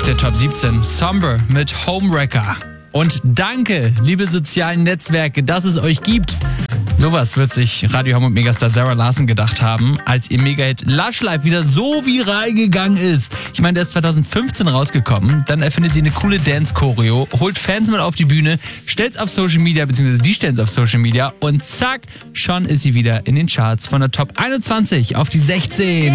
der Top 17. Somber mit Homewrecker. Und danke, liebe sozialen Netzwerke, dass es euch gibt. Sowas wird sich Radio Hamburg Megastar Sarah Larsen gedacht haben, als ihr Mega-Hit Lush Life wieder so viral gegangen ist. Ich meine, der ist 2015 rausgekommen, dann erfindet sie eine coole Dance-Choreo, holt Fans mit auf die Bühne, stellt's auf Social Media, beziehungsweise die stellen's auf Social Media und zack, schon ist sie wieder in den Charts von der Top 21 auf die 16.